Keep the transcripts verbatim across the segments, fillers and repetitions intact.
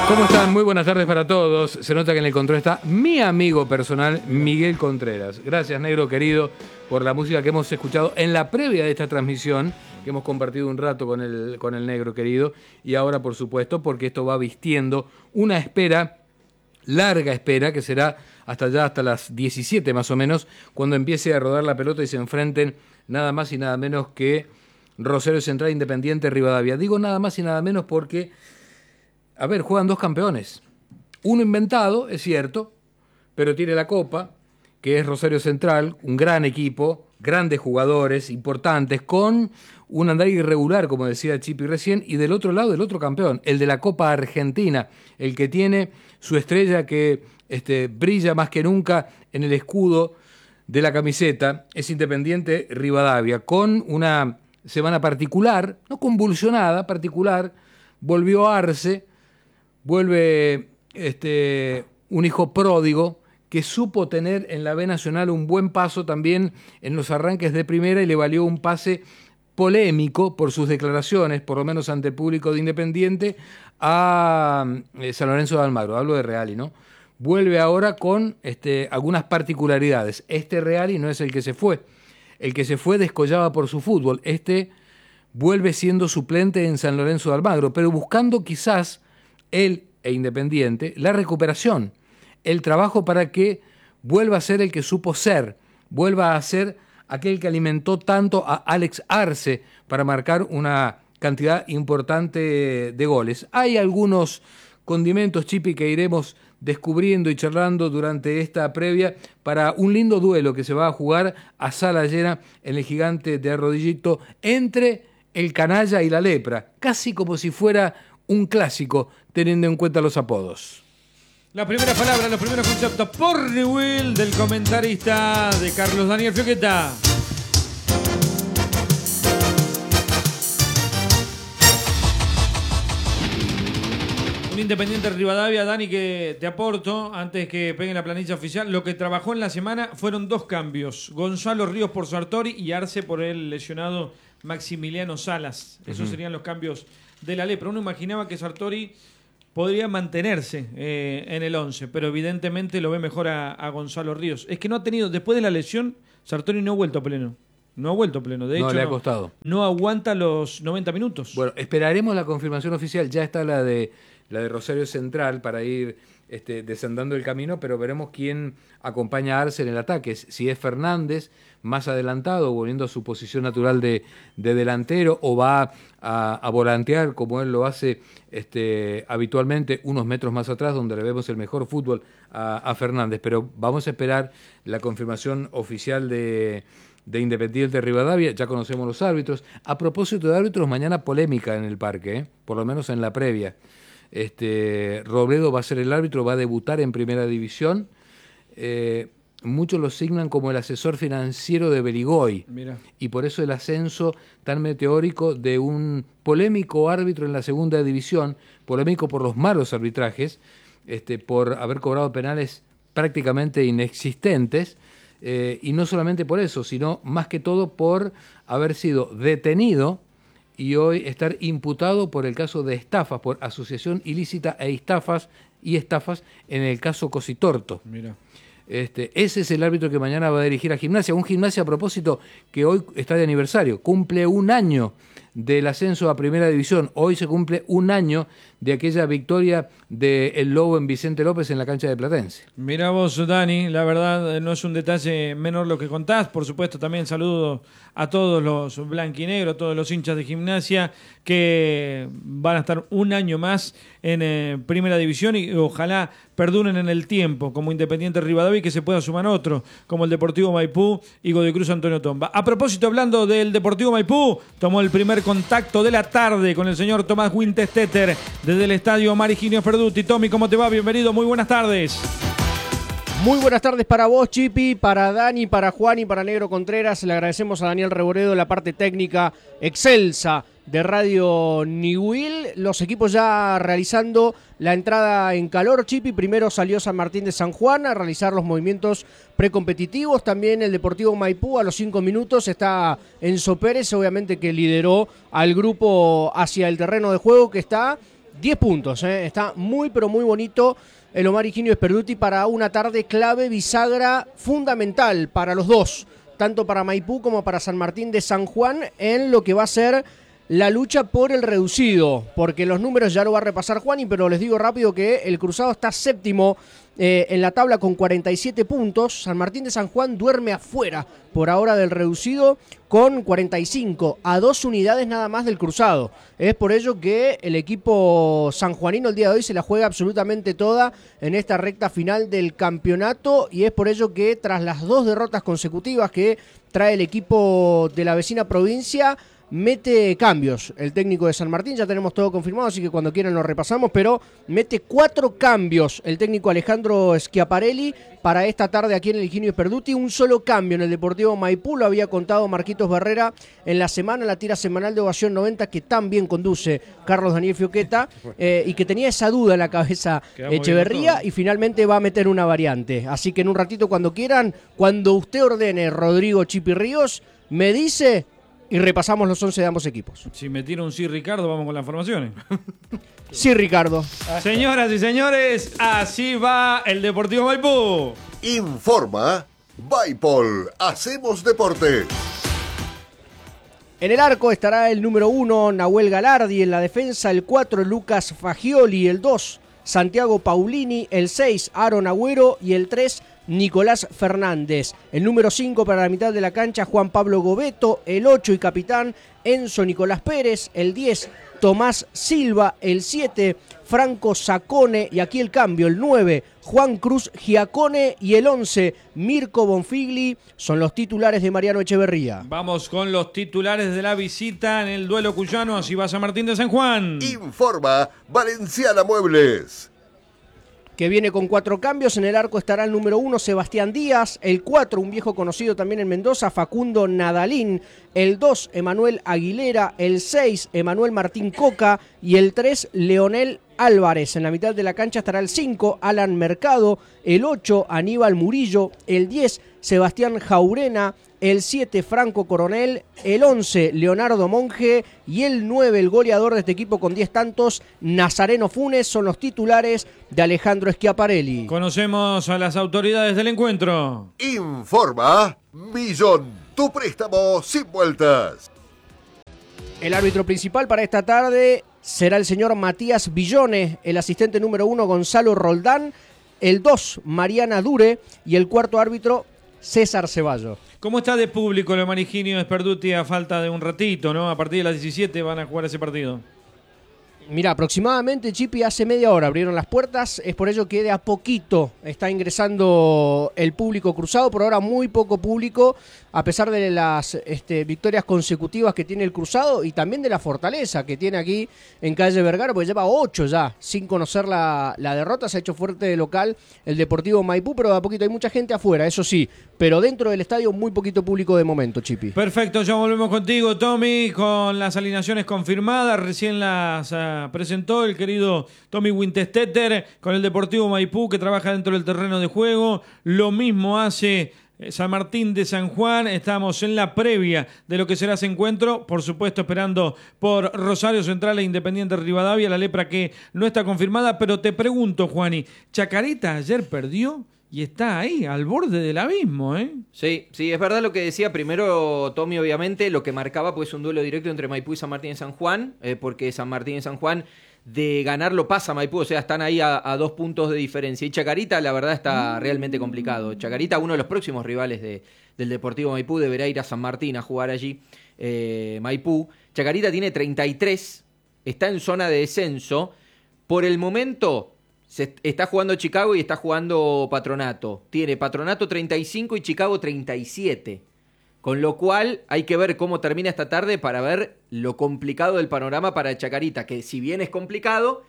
¿Cómo están? Muy buenas tardes para todos. Se nota que en el control está mi amigo personal, Miguel Contreras. Gracias, negro querido, por la música que hemos escuchado en la previa de esta transmisión, que hemos compartido un rato con el, con el negro querido. Y ahora, por supuesto, porque esto va vistiendo una espera, larga espera, que será hasta allá, hasta las diecisiete más o menos, cuando empiece a rodar la pelota y se enfrenten nada más y nada menos que Rosario Central, Independiente, Rivadavia. Digo nada más y nada menos porque... A ver, juegan dos campeones. Uno inventado, es cierto, pero tiene la Copa, que es Rosario Central, un gran equipo, grandes jugadores, importantes, con un andar irregular, como decía Chipi recién, y del otro lado, el otro campeón, el de la Copa Argentina, el que tiene su estrella que este, brilla más que nunca en el escudo de la camiseta, es Independiente Rivadavia, con una semana particular, no convulsionada, particular, volvió a Arce. Vuelve este, un hijo pródigo que supo tener en la B Nacional un buen paso también en los arranques de primera y le valió un pase polémico por sus declaraciones, por lo menos ante el público de Independiente, a eh, San Lorenzo de Almagro. Hablo de Reali, ¿no? Vuelve ahora con este, algunas particularidades. Este Reali no es el que se fue. El que se fue descollaba por su fútbol. Este vuelve siendo suplente en San Lorenzo de Almagro, pero buscando quizás... él e Independiente, la recuperación, el trabajo para que vuelva a ser el que supo ser, vuelva a ser aquel que alimentó tanto a Alex Arce para marcar una cantidad importante de goles. Hay algunos condimentos, Chipi, que iremos descubriendo y charlando durante esta previa para un lindo duelo que se va a jugar a sala llena en el Gigante de Arrodillito entre el Canalla y la Lepra, casi como si fuera un clásico, teniendo en cuenta los apodos. La primera palabra, los primeros conceptos por Newell del comentarista de Carlos Daniel Fioqueta. Un Independiente Rivadavia, Dani, que te aporto, antes que peguen la planilla oficial, lo que trabajó en la semana fueron dos cambios. Gonzalo Ríos por Sartori y Arce por el lesionado Maximiliano Salas. Esos uh-huh. serían los cambios de la Lepra. Uno imaginaba que Sartori podría mantenerse eh, en el once, pero evidentemente lo ve mejor a, a Gonzalo Ríos. Es que no ha tenido, después de la lesión, Sartori no ha vuelto a pleno. No ha vuelto a pleno. De no, hecho, le ha no, costado. No aguanta los noventa minutos. Bueno, esperaremos la confirmación oficial. Ya está la de la de Rosario Central para ir este, desandando el camino, pero veremos quién acompaña a Arce en el ataque. Si es Fernández, más adelantado, volviendo a su posición natural de, de delantero, o va a, a volantear como él lo hace este, habitualmente unos metros más atrás, donde le vemos el mejor fútbol a, a Fernández. Pero vamos a esperar la confirmación oficial de, de Independiente Rivadavia. Ya conocemos los árbitros. A propósito de árbitros, mañana polémica en el parque, ¿eh? Por lo menos en la previa. Este, Robledo va a ser el árbitro, va a debutar en Primera División. Eh, muchos lo signan como el asesor financiero de Berigoy. Mira. Y por eso el ascenso tan meteórico de un polémico árbitro en la Segunda División, polémico por los malos arbitrajes, este, por haber cobrado penales prácticamente inexistentes, eh, y no solamente por eso, sino más que todo por haber sido detenido y hoy estar imputado por el caso de estafas, por asociación ilícita e estafas y estafas en el caso Cositorto. Mira. Este, ese es el árbitro que mañana va a dirigir a Gimnasia. Un Gimnasia, a propósito, que hoy está de aniversario. Cumple un año del ascenso a Primera División. Hoy se cumple un año de aquella victoria del Lobo en Vicente López en la cancha de Platense. Mira vos, Dani, la verdad no es un detalle menor lo que contás. Por supuesto, también saludo a todos los blanquinegros, a todos los hinchas de Gimnasia que van a estar un año más en eh, Primera División y ojalá perduren en el tiempo, como Independiente Rivadavia, y que se pueda sumar otro, como el Deportivo Maipú y Godoy Cruz Antonio Tomba. A propósito, hablando del Deportivo Maipú, tomó el primer contacto de la tarde con el señor Tomás Wintestetter desde el estadio Mariginio Perduti. Tommy, ¿cómo te va? Bienvenido, muy buenas tardes. Muy buenas tardes para vos, Chipi, para Dani, para Juan y para Negro Contreras. Le agradecemos a Daniel Reboredo la parte técnica excelsa de Radio Newell. Los equipos ya realizando la entrada en calor, Chipi. Primero salió San Martín de San Juan a realizar los movimientos precompetitivos. También el Deportivo Maipú a los cinco minutos está Enzo Pérez, obviamente que lideró al grupo hacia el terreno de juego, que está diez puntos, ¿eh? Está muy pero muy bonito el Omar Higinio Sperduti para una tarde clave, bisagra fundamental para los dos, tanto para Maipú como para San Martín de San Juan, en lo que va a ser la lucha por el reducido, porque los números ya lo va a repasar Juani, pero les digo rápido que el Cruzado está séptimo eh, en la tabla con cuarenta y siete puntos. San Martín de San Juan duerme afuera por ahora del reducido con cuarenta y cinco, a dos unidades nada más del Cruzado. Es por ello que el equipo sanjuanino el día de hoy se la juega absolutamente toda en esta recta final del campeonato, y es por ello que tras las dos derrotas consecutivas que trae el equipo de la vecina provincia, mete cambios el técnico de San Martín. Ya tenemos todo confirmado, así que cuando quieran lo repasamos, pero mete cuatro cambios el técnico Alejandro Schiaparelli para esta tarde aquí en el Higinio Sperduti. Un solo cambio en el Deportivo Maipú, lo había contado Marquitos Barrera en la semana, la tira semanal de Ovación noventa, que tan bien conduce Carlos Daniel Fioqueta, eh, y que tenía esa duda en la cabeza Echeverría, y finalmente va a meter una variante. Así que en un ratito, cuando quieran, cuando usted ordene, Rodrigo Chipi Ríos, me dice y repasamos los once de ambos equipos. Si me tira un sí, Ricardo, vamos con las formaciones. Sí, Ricardo. Señoras y señores, así va el Deportivo Maipú. Informa Baipol. Hacemos deporte. En el arco estará el número uno, Nahuel Galardi. En la defensa, el cuatro, Lucas Fagioli. El dos, Santiago Paulini. El seis, Aaron Agüero. Y el tres, Nicolás Fernández. El número cinco para la mitad de la cancha, Juan Pablo Gobeto. El ocho y capitán, Enzo Nicolás Pérez. El diez, Tomás Silva. El siete, Franco Sacone. Y aquí el cambio, el nueve, Juan Cruz Giacone. Y el once, Mirko Bonfigli. Son los titulares de Mariano Echeverría. Vamos con los titulares de la visita en el duelo cuyano. Así va San Martín de San Juan. Informa Valenciana Muebles, que viene con cuatro cambios. En el arco estará el número uno, Sebastián Díaz. El cuatro, un viejo conocido también en Mendoza, Facundo Nadalín. El dos, Emanuel Aguilera. El seis, Emanuel Martín Coca. Y el tres, Leonel Álvarez. En la mitad de la cancha estará el cinco, Alan Mercado. El ocho, Aníbal Murillo. El diez, Sebastián Jaurena. El siete, Franco Coronel. El once, Leonardo Monge. Y el nueve, el goleador de este equipo con diez tantos, Nazareno Funes. Son los titulares de Alejandro Schiaparelli. Conocemos a las autoridades del encuentro. Informa Millón, tu préstamo sin vueltas. El árbitro principal para esta tarde será el señor Matías Villone. El asistente número uno, Gonzalo Roldán. El dos, Mariana Dure. Y el cuarto árbitro, César Ceballos. ¿Cómo está de público el Omar Higinio Sperduti a falta de un ratito, ¿no? A partir de las diecisiete van a jugar ese partido. Mira, aproximadamente, Chipi, hace media hora abrieron las puertas. Es por ello que de a poquito está ingresando el público cruzado. Por ahora muy poco público, a pesar de las este, victorias consecutivas que tiene el Cruzado y también de la fortaleza que tiene aquí en Calle Vergara, porque lleva ocho ya sin conocer la, la derrota. Se ha hecho fuerte de local el Deportivo Maipú, pero de a poquito hay mucha gente afuera, eso sí. Pero dentro del estadio muy poquito público de momento, Chipi. Perfecto, ya volvemos contigo, Tommy, con las alineaciones confirmadas. Recién las uh, presentó el querido Tommy Winterstetter con el Deportivo Maipú, que trabaja dentro del terreno de juego. Lo mismo hace San Martín de San Juan. Estamos en la previa de lo que será ese encuentro, por supuesto esperando por Rosario Central e Independiente Rivadavia, la lepra que no está confirmada. Pero te pregunto, Juani, Chacarita ayer perdió y está ahí, al borde del abismo, ¿eh? Sí, sí, es verdad lo que decía primero Tommy, obviamente, lo que marcaba pues un duelo directo entre Maipú y San Martín de San Juan, eh, porque San Martín de San Juan de ganarlo pasa a Maipú, o sea, están ahí a, a dos puntos de diferencia. Y Chacarita, la verdad, está realmente complicado. Chacarita, uno de los próximos rivales de, del Deportivo Maipú, deberá ir a San Martín a jugar allí, eh, Maipú. Chacarita tiene treinta y tres, está en zona de descenso. Por el momento se está jugando Chicago y está jugando Patronato. Tiene Patronato treinta y cinco y Chicago treinta y siete. Con lo cual hay que ver cómo termina esta tarde para ver lo complicado del panorama para Chacarita, que si bien es complicado,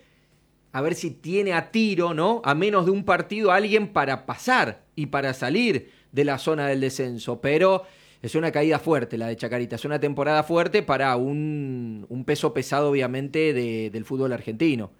a ver si tiene a tiro, ¿no? A menos de un partido alguien para pasar y para salir de la zona del descenso. Pero es una caída fuerte la de Chacarita, es una temporada fuerte para un, un peso pesado, obviamente, de, del fútbol argentino.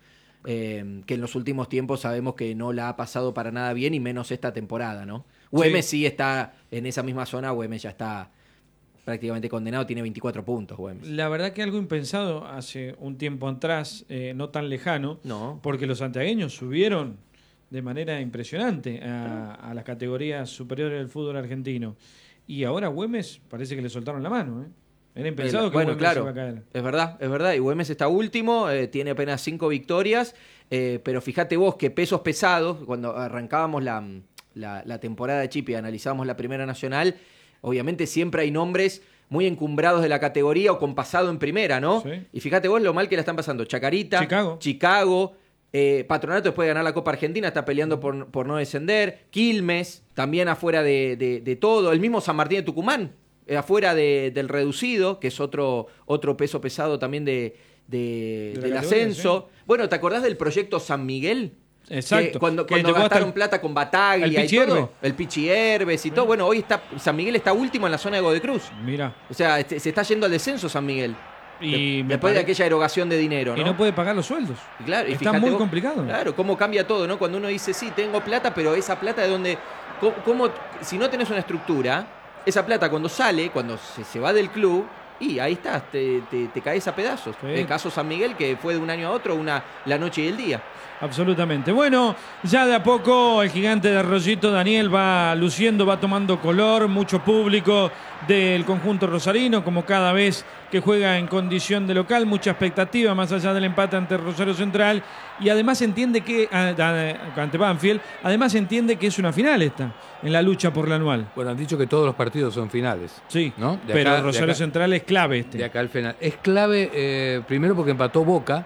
Eh, que en los últimos tiempos sabemos que no la ha pasado para nada bien, y menos esta temporada, ¿no? Güemes sí. sí está en esa misma zona, Güemes ya está prácticamente condenado, tiene veinticuatro puntos, Güemes. La verdad que algo impensado hace un tiempo atrás, eh, no tan lejano, No. porque los santiagueños subieron de manera impresionante a, a las categorías superiores del fútbol argentino. Y ahora Güemes parece que le soltaron la mano, ¿eh? Era impensado El, que bueno, Güemes claro, iba a caer. es verdad, es verdad. Y Güemes está último, eh, tiene apenas cinco victorias, eh, pero fíjate vos que pesos pesados, cuando arrancábamos la, la, la temporada de Chipi y analizábamos la Primera Nacional, obviamente siempre hay nombres muy encumbrados de la categoría o con pasado en primera, ¿no? Sí. Y fíjate vos lo mal que la están pasando. Chacarita, Chicago, Chicago eh, Patronato después de ganar la Copa Argentina está peleando por, por no descender. Quilmes, también afuera de, de, de todo. El mismo San Martín de Tucumán, eh, afuera de, del reducido, que es otro, otro peso pesado también de, de, De la del categoría, ascenso. sí. Bueno, ¿te acordás del proyecto San Miguel? Exacto. Que cuando Que cuando llegó hasta gastaron el- plata con Bataglia el y Pichi todo, Herbe. el Pichi Herbes y todo. Bueno, hoy está San Miguel está último en la zona de Godecruz. Mira. O sea, este, se está yendo al descenso San Miguel. Y De- me después de pare- aquella erogación de dinero, ¿no? Y no puede pagar los sueldos. Y claro, y Está fíjate muy vos- complicado. Claro, cómo cambia todo, ¿no? Cuando uno dice, sí, tengo plata, pero esa plata de donde... ¿Cómo, cómo- si no tenés una estructura, esa plata cuando sale, cuando se, se va del club, y ahí estás, te, te, te caes a pedazos. Sí. El caso San Miguel, que fue de un año a otro, una la noche y el día. Absolutamente. Bueno, ya de a poco el gigante de Arroyito, Daniel, va luciendo, va tomando color, mucho público del conjunto rosarino, como cada vez que juega en condición de local, mucha expectativa más allá del empate ante Rosario Central, y además entiende que, a- a- ante Banfield, además entiende que es una final esta, en la lucha por la anual. Bueno, han dicho que todos los partidos son finales. Sí, ¿no? De pero acá- de Rosario acá- Central es clave este. De acá al final. Es clave, eh, primero porque empató Boca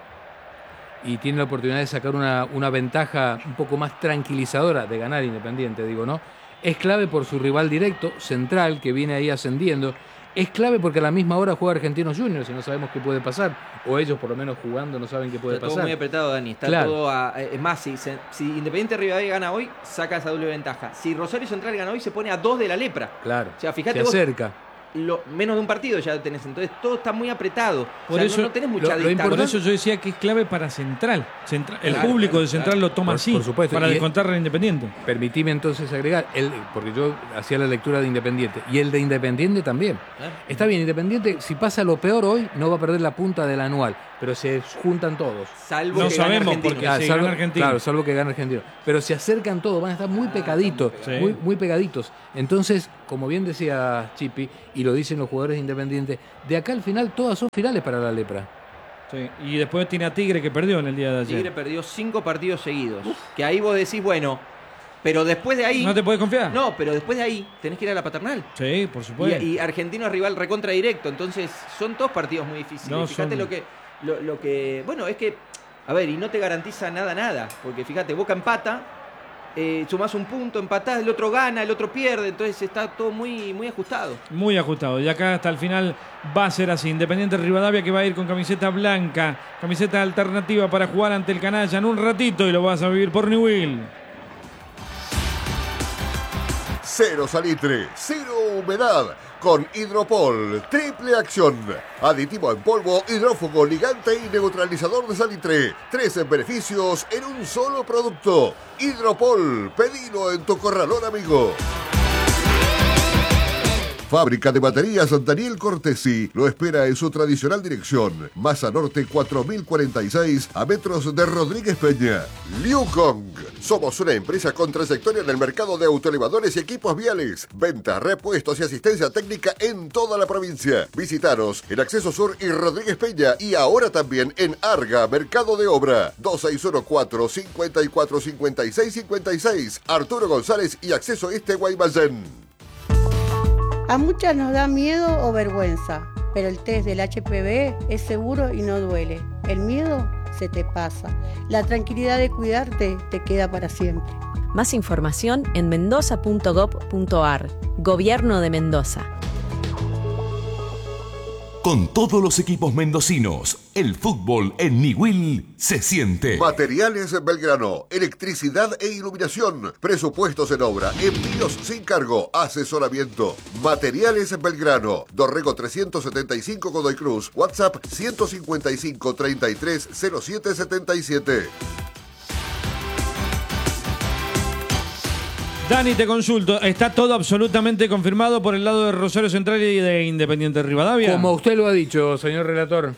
y tiene la oportunidad de sacar una, una ventaja un poco más tranquilizadora de ganar Independiente, digo, ¿no? Es clave por su rival directo, Central, que viene ahí ascendiendo. Es clave porque a la misma hora juega Argentinos Juniors y no sabemos qué puede pasar. O ellos, por lo menos jugando, no saben qué puede Está pasar. todo muy apretado, Dani. Está Claro. todo a... Es más, si, se- si Independiente Rivadavia gana hoy, saca esa doble ventaja. Si Rosario Central gana hoy, se pone a dos de la lepra. Claro. O sea, fíjate se vos, acerca. lo, menos de un partido ya tenés. Entonces todo está muy apretado. Por o sea, eso- no, no tenés mucha lo- lo distancia. Por importante- eso yo decía que es clave para Central. Central- el Claro, público claro, de Central claro. lo toma Por- así, por supuesto. para Y- descontarle a Independiente. Permitime entonces agregar, el, porque yo hacía la lectura de Independiente, y el de Independiente también. ¿Eh? Está bien, Independiente, si pasa lo peor hoy, no va a perder la punta del anual, pero se juntan todos. Salvo No que gane sabemos, Argentino. porque Ah, si salvo, gana Argentino. Claro, salvo que gane Argentino. Pero se acercan todos, van a estar muy pegaditos, Sí. muy, muy pegaditos. Entonces, como bien decía Chipi, y lo dicen los jugadores de Independiente, de acá al final todas son finales para la lepra. Sí, y después tiene a Tigre que perdió en el día de ayer. Tigre perdió cinco partidos seguidos. Que ahí vos decís, bueno, pero después de ahí... ¿No te puedes confiar? No, pero después de ahí tenés que ir a la paternal. Sí, por supuesto. Y, y Argentino es rival recontra directo, entonces son dos partidos muy difíciles. No, fíjate son- lo que, lo, lo que. Bueno, es que. A ver, y no te garantiza nada, nada. Porque fíjate, Boca empata, eh, sumás un punto, empatás, el otro gana, el otro pierde, entonces está todo muy, muy ajustado. Muy ajustado. Y acá hasta el final va a ser así. Independiente Rivadavia que va a ir con camiseta blanca, camiseta alternativa para jugar ante el Canalla en un ratito y lo vas a vivir por Newell. Cero salitre, cero humedad. Con Hidropol, triple acción. Aditivo en polvo, hidrófugo, ligante y neutralizador de salitre. Tres beneficios en un solo producto. Hidropol, pedilo en tu corralón amigo. Fábrica de baterías Daniel Cortesi lo espera en su tradicional dirección. Masa Norte cuatro mil cuarenta y seis a metros de Rodríguez Peña. Liukong. Somos una empresa con trayectoria en el mercado de autoelevadores y equipos viales. Venta, repuestos y asistencia técnica en toda la provincia. Visitaros en Acceso Sur y Rodríguez Peña y ahora también en Arga, Mercado de Obra. dos seis uno cuatro, cinco cuatro cinco seis cinco seis. Arturo González y Acceso Este Guaymallén. A muchas nos da miedo o vergüenza, pero el test del H P V es seguro y no duele. El miedo se te pasa. La tranquilidad de cuidarte te queda para siempre. Más información en mendoza punto gob punto ar. Gobierno de Mendoza. Con todos los equipos mendocinos, el fútbol en Newell se siente. Materiales Belgrano, electricidad e iluminación, presupuestos en obra, envíos sin cargo, asesoramiento. Materiales Belgrano, Dorrego trescientos setenta y cinco Godoy Cruz, WhatsApp ciento cincuenta y cinco, treinta y tres, cero siete setenta y siete. Dani, te consulto, ¿está todo absolutamente confirmado por el lado de Rosario Central y de Independiente Rivadavia? Como usted lo ha dicho, señor relator.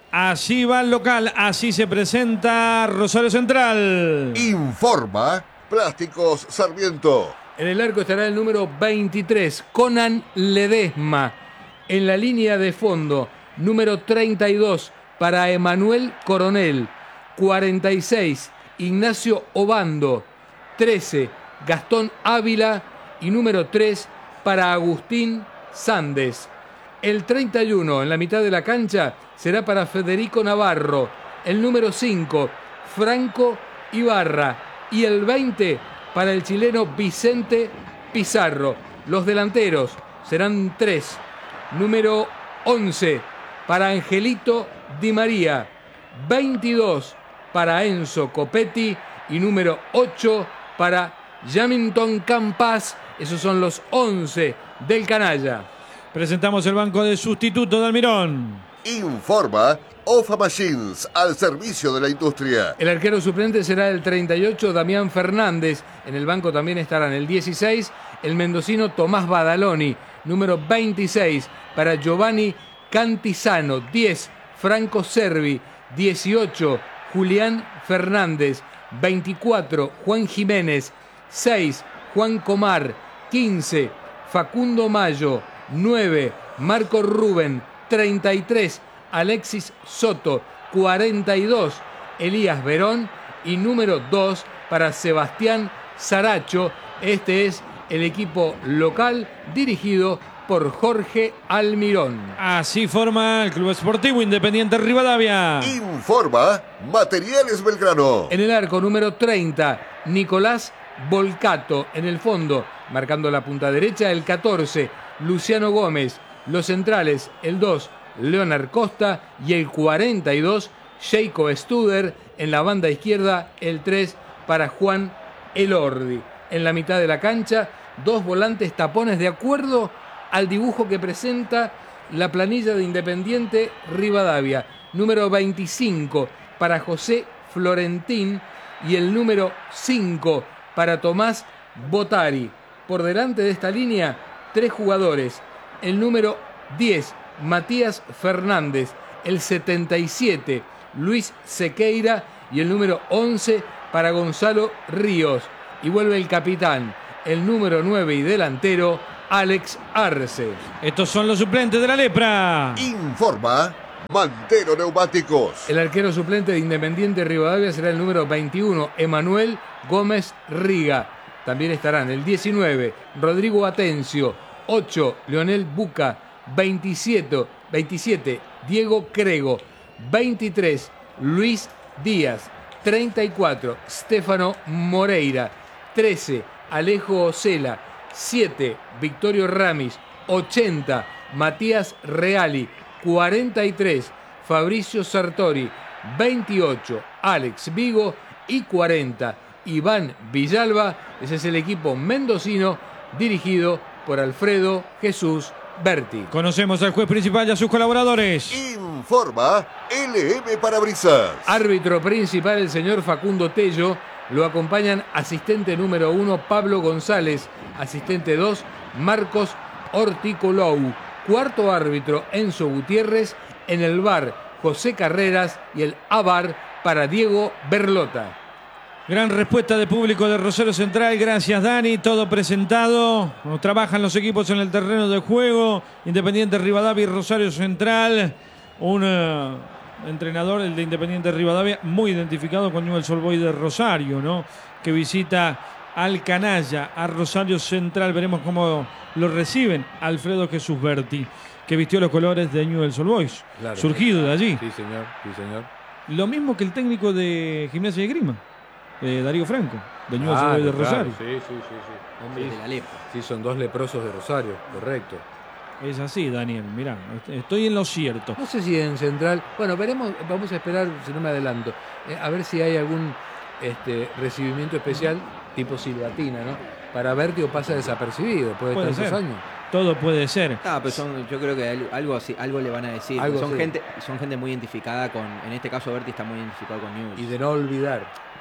Así va el local, así se presenta Rosario Central. Informa Plásticos Sarmiento. En el arco estará el número veintitrés, Conan Ledesma. En la línea de fondo, número treinta y dos, para Emanuel Coronel. cuarenta y seis, Ignacio Obando. trece, Gastón Ávila. Y número tres, para Agustín Sandes. El treinta y uno, en la mitad de la cancha, será para Federico Navarro. El número cinco, Franco Ibarra. Y el veinte, para el chileno Vicente Pizarro. Los delanteros serán tres. Número once, para Angelito Di María. veintidós, para Enzo Copetti. Y número ocho, para Jamilton Campas. Esos son los once del canalla. Presentamos el banco de sustituto de Almirón. Informa Ofa Machines, al servicio de la industria. El arquero suplente será el treinta y ocho, Damián Fernández. En el banco también estarán el dieciséis, el mendocino Tomás Badaloni. Número veintiséis, para Giovanni Cantizano. diez, Franco Servi. dieciocho, Julián Fernández. veinticuatro, Juan Jiménez. seis, Juan Comar. quince, Facundo Mayo. nueve, Marco Rubén. treinta y tres, Alexis Soto. cuarenta y dos, Elías Verón. Y número dos, para Sebastián Saracho. Este es el equipo local dirigido por Jorge Almirón. Así forma el Club Esportivo Independiente Rivadavia. Informa Materiales Belgrano. En el arco número treinta, Nicolás Volcato. En el fondo, marcando la punta derecha, el catorce, Luciano Gómez. Los centrales, el dos, Leonard Costa. Y el cuarenta y dos, Sheiko Studer. En la banda izquierda, el tres, para Juan Elordi. En la mitad de la cancha, dos volantes tapones de acuerdo al dibujo que presenta la planilla de Independiente Rivadavia. Número veinticinco, para José Florentín. Y el número cinco, para Tomás Botari. Por delante de esta línea, tres jugadores. El número diez, Matías Fernández. El setenta y siete, Luis Sequeira. Y el número once, para Gonzalo Ríos. Y vuelve el capitán, el número nueve y delantero, Alex Arce. Estos son los suplentes de la lepra. Informa Mantero Neumáticos. El arquero suplente de Independiente Rivadavia será el número veintiuno, Emanuel Gómez Riga. También estarán el diecinueve, Rodrigo Atencio. ocho, Leonel Buca. veintisiete, veintisiete, Diego Crego. veintitrés, Luis Díaz. treinta y cuatro, Stefano Moreira. trece, Alejo Ocela. siete, Victorio Ramis. ochenta, Matías Reali. cuarenta y tres, Fabricio Sartori. veintiocho, Alex Vigo. Y cuarenta, Iván Villalba. Ese es el equipo mendocino dirigido por Alfredo Jesús Berti. Conocemos al juez principal y a sus colaboradores. Informa L M Parabrisas. Árbitro principal, el señor Facundo Tello. Lo acompañan asistente número uno, Pablo González. Asistente dos, Marcos Orticolou. Cuarto árbitro, Enzo Gutiérrez. En el V A R, José Carreras. Y el A V A R para Diego Berlota. Gran respuesta de público de Rosario Central. Gracias, Dani. Todo presentado. Trabajan los equipos en el terreno de juego. Independiente Rivadavia y Rosario Central. Un uh, entrenador, el de Independiente Rivadavia, muy identificado con Newell's Old Boys de Rosario, ¿no? Que visita al canalla, a Rosario Central. Veremos cómo lo reciben Alfredo Jesús Berti, que vistió los colores de Newell's Old Boys. Claro, surgido de allí. Sí, señor. Sí, señor. Lo mismo que el técnico de Gimnasia y Esgrima. Eh, Darío Franco, de Newell's Ah, Old Boys de claro, Rosario. sí, sí, sí, sí. Hombre de la lepra. Sí, son dos leprosos de Rosario, correcto. Es así, Daniel, mirá, estoy en lo cierto. No sé si en Central, bueno, veremos, vamos a esperar, si no me adelanto, eh, a ver si hay algún este, recibimiento especial tipo silbatina, ¿no? Para Berti o pasa desapercibido después de Puede tantos ser. años. Todo puede ser. Ah, pero son, yo creo que algo, algo así, algo le van a decir. Algo son sí. gente, son gente muy identificada con, en este caso Berti está muy identificado con Newell's. Y de no olvidar.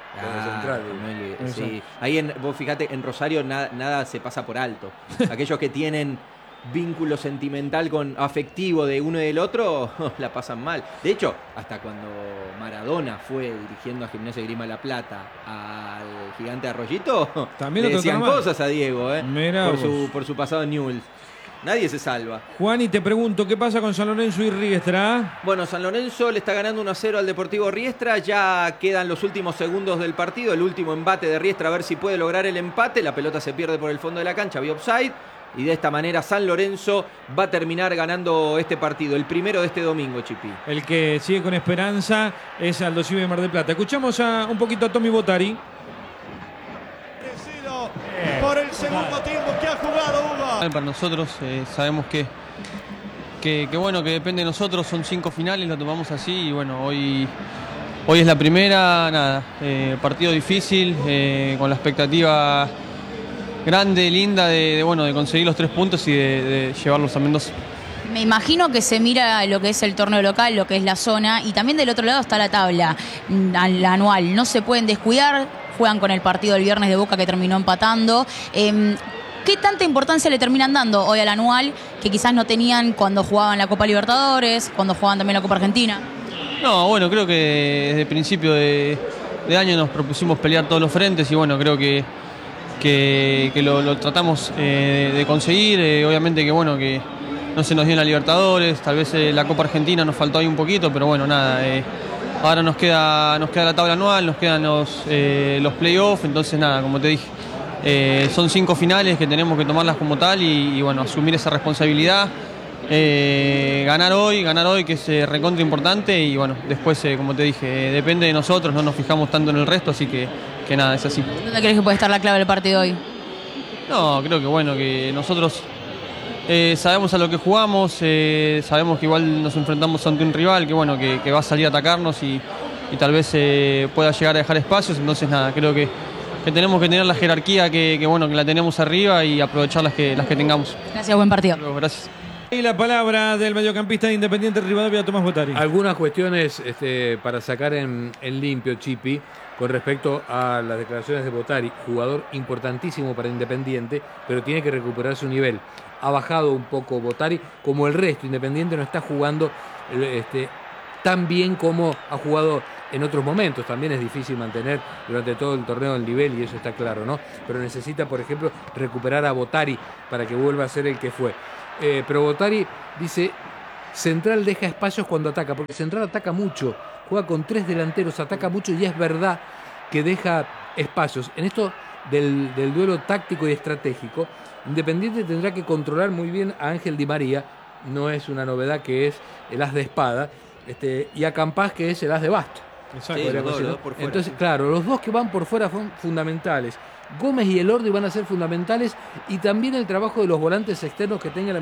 Ah, central, muy, sí. Ahí en, vos fíjate, en Rosario nada, nada se pasa por alto. Aquellos que tienen vínculo sentimental con afectivo de uno y del otro la pasan mal. De hecho, hasta cuando Maradona fue dirigiendo a Gimnasia y Grima La Plata al gigante Arroyito, también le decían mal. cosas a Diego, ¿eh? por, su, por su pasado en Newell's. Nadie se salva. Juan, y te pregunto, ¿qué pasa con San Lorenzo y Riestra? Bueno, San Lorenzo le está ganando uno a cero al Deportivo Riestra. Ya quedan los últimos segundos del partido. El último embate de Riestra, a ver si puede lograr el empate. La pelota se pierde por el fondo de la cancha, había offside. Y de esta manera San Lorenzo va a terminar ganando este partido, el primero de este domingo, Chipi. El que sigue con esperanza es Aldo Civi de Mar del Plata. Escuchamos a, un poquito a Tommy Botari. Por el segundo tiempo que ha jugado Hugo. Para nosotros eh, sabemos que, que, que bueno, que depende de nosotros, son cinco finales, lo tomamos así y bueno, hoy, hoy es la primera, nada, eh, partido difícil, eh, con la expectativa grande, linda de, de, bueno, de conseguir los tres puntos y de, de llevarlos a Mendoza. Me imagino que se mira lo que es el torneo local, lo que es la zona, y también del otro lado está la tabla, la anual. No se pueden descuidar, juegan con el partido del viernes de Boca que terminó empatando. Eh, ¿Qué tanta importancia le terminan dando hoy al anual que quizás no tenían cuando jugaban la Copa Libertadores, cuando jugaban también la Copa Argentina? No, bueno, creo que desde el principio de, de año nos propusimos pelear todos los frentes y bueno, creo que, que, que lo, lo tratamos eh, de conseguir. Eh, obviamente que bueno, que no se nos dio en la Libertadores, tal vez eh, la Copa Argentina nos faltó ahí un poquito, pero bueno, nada, eh, ahora nos queda, nos queda la tabla anual, nos quedan los, eh, los playoffs, entonces nada, como te dije, eh, son cinco finales que tenemos que tomarlas como tal y, y bueno, asumir esa responsabilidad, eh, ganar hoy, ganar hoy que es eh, recontra importante y bueno, después, eh, como te dije, eh, depende de nosotros, no nos fijamos tanto en el resto, así que, que nada, es así. ¿Dónde crees que puede estar la clave del partido hoy? No, creo que bueno, que nosotros... Eh, sabemos a lo que jugamos, eh, sabemos que igual nos enfrentamos ante un rival que bueno que, que va a salir a atacarnos y, y tal vez eh, pueda llegar a dejar espacios, entonces nada, creo que, que tenemos que tener la jerarquía que, que bueno que la tenemos arriba y aprovechar las que, las que tengamos. Gracias, buen partido. Luego, gracias. Y la palabra del mediocampista de Independiente Rivadavia, Tomás Botari. Algunas cuestiones este, para sacar en, en limpio, Chipi, con respecto a las declaraciones de Botari, jugador importantísimo para Independiente, pero tiene que recuperar su nivel. Ha bajado un poco Botari, como el resto. Independiente no está jugando este, tan bien como ha jugado en otros momentos. También es difícil mantener durante todo el torneo el nivel y eso está claro, ¿no? Pero necesita, por ejemplo, recuperar a Botari para que vuelva a ser el que fue. Eh, pero Botari dice, Central deja espacios cuando ataca, porque Central ataca mucho, juega con tres delanteros, ataca mucho y es verdad que deja espacios. En esto del, del duelo táctico y estratégico, Independiente tendrá que controlar muy bien a Ángel Di María, no es una novedad que es el as de espada, este, y a Campás que es el as de basto. Exacto. Sí, los dos, los dos por fuera. Entonces, claro, los dos que van por fuera son fundamentales. Gómez y Elordi van a ser fundamentales y también el trabajo de los volantes externos que tenga la